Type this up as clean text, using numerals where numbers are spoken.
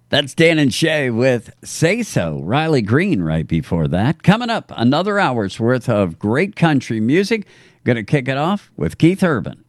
That's Dan and Shay with Say So. Riley Green right before that. Coming up, another hour's worth of great country music. Going to kick it off with Keith Urban.